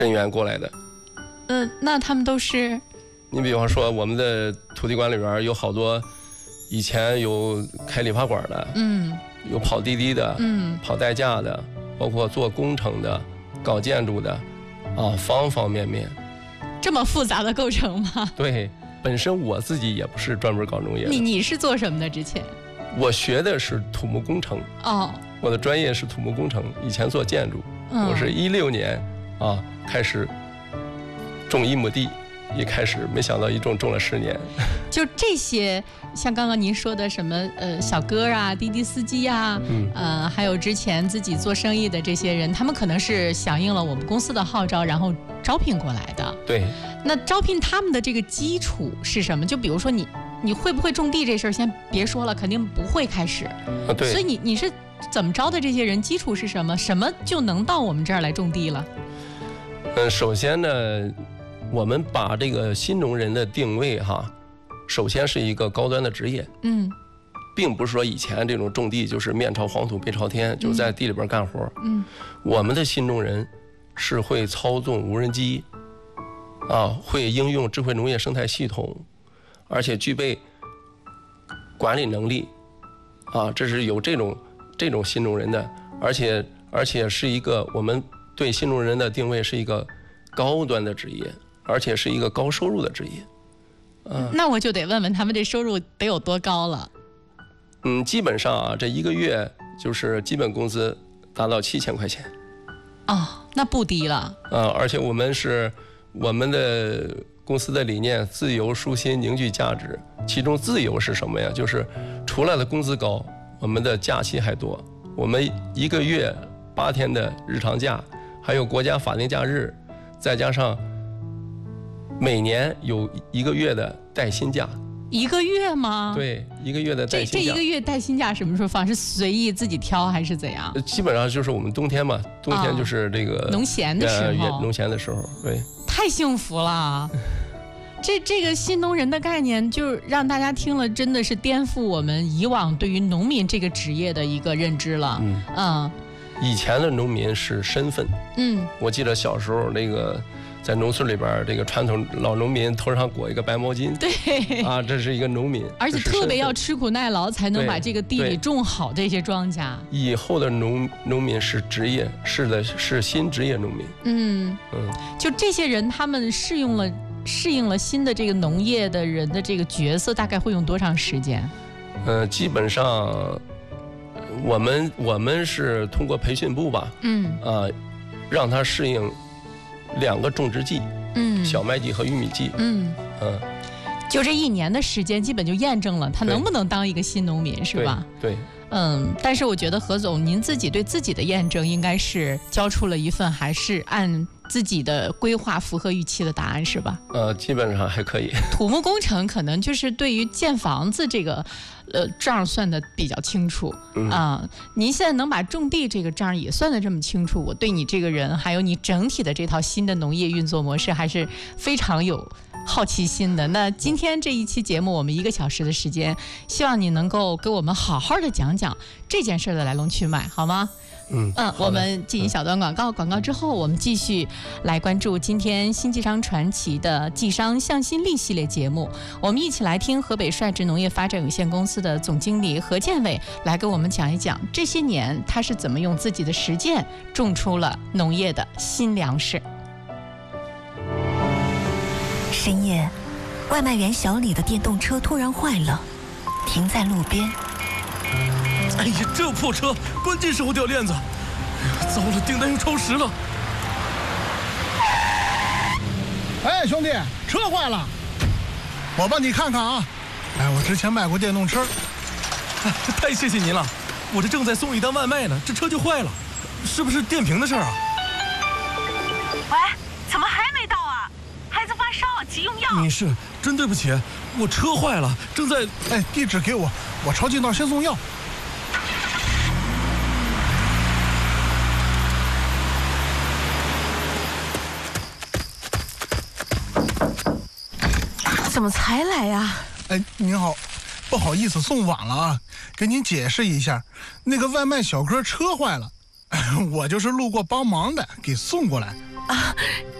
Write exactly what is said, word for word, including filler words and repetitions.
人员过来的。 嗯、呃，那他们都是？ 你比方说，我们的土地管里边有好多，以前有开理发馆的，嗯，有跑滴滴的，嗯，跑代驾的，包括做工程的、搞建筑的，啊，方方面面。 这么复杂的构成吗？ 对，本身我自己也不是专门搞农业的。 你你是做什么的？之前？我学的是土木工程。哦。我的专业是土木工程，以前做建筑。嗯。我是一六年啊开始种一亩地。一开始没想到一种种了十年， 就这些，像刚刚您说的什么呃小哥啊、滴滴司机啊，嗯，呃，还有之前自己做生意的这些人，他们可能是响应了我们公司的号召，然后招聘过来的。 对。 那招聘他们的这个基础是什么？就比如说你你会不会种地这事儿，先别说了，肯定不会开始。 啊，对。 所以你你是怎么招的这些人？基础是什么？什么就能到我们这儿来种地了？ 嗯，首先呢。我们把这个新农人的定位哈，首先是一个高端的职业，嗯，并不是说以前这种种地就是面朝黄土背朝天，就在地里边干活，嗯，我们的新农人是会操纵无人机，啊，会应用智慧农业生态系统，而且具备管理能力，啊，这是有这种这种新农人的，而且而且是一个我们对新农人的定位是一个高端的职业。而且是一个高收入的职业， 嗯，那我就得问问他们这收入得有多高了？ 嗯，基本上啊，这一个月就是基本工资达到七千块钱。 哦，那不低了。 啊，而且我们是我们的公司的理念，自由、舒心、凝聚价值。其中自由是什么呀？就是除了的工资高，我们的假期还多。我们一个月八天的日常假，还有国家法定假日，再加上。每年有一个月的带薪假， 一个月吗？ 对，一个月的带薪假。 这这一个月带薪假什么时候放？是随意自己挑还是怎样？ 基本上就是我们冬天嘛，冬天就是这个、 哦、农闲的时候， 农闲的时候，对。 太幸福了，这这个新农人的概念，就让大家听了真的是颠覆我们以往对于农民这个职业的一个认知了。嗯嗯， 以前的农民是身份。嗯，我记得小时候那个。在农村里边，这个传统老农民头上裹一个白毛巾， 对啊，这是一个农民， 而且特别要吃苦耐劳，才能把这个地里种好这些庄稼。 以后的农农民是职业，是的，是新职业农民。嗯嗯，就这些人，他们适应了适应了新的这个农业的人的这个角色，大概会用多长时间？ 呃，基本上，我们我们是通过培训部吧，嗯啊、呃，让他适应。两个种植季，嗯，小麦季和玉米季，嗯嗯， 就这一年的时间，基本就验证了他能不能当一个新农民，是吧？ 对，对嗯，但是我觉得何总，您自己对自己的验证，应该是交出了一份还是按自己的规划符合预期的答案，是吧？ 呃，基本上还可以。 土木工程可能就是对于建房子这个。呃，账算的比较清楚啊、呃。您现在能把种地这个账也算得这么清楚，我对你这个人，还有你整体的这套新的农业运作模式，还是非常有好奇心的。那今天这一期节目，我们一个小时的时间，希望你能够给我们好好的讲讲这件事的来龙去脉，好吗？嗯嗯，我们进一小段广告，广告之后我们继续来关注今天新季商传奇的季商向心力系列节目。我们一起来听河北率直农业发展有限公司的总经理何建伟来给我们讲一讲这些年他是怎么用自己的实践种出了农业的新粮食。 深夜，外卖员小李的电动车突然坏了，停在路边。 哎呀，这破车，关键时候掉链子！哎呀，糟了，订单又超时了！ 哎，兄弟，车坏了，我帮你看看啊。哎，我之前卖过电动车。 哎，太谢谢您了，我这正在送一单外卖呢，这车就坏了，是不是电瓶的事儿啊？ 喂，怎么还没到啊？孩子发烧，急用药。 你是真对不起，我车坏了，正在…… 哎，地址给我，我抄近道先送药。 怎么才来呀？ 哎，您好，不好意思送晚了啊，给您解释一下，那个外卖小哥车坏了，我就是路过帮忙的，给送过来。 啊，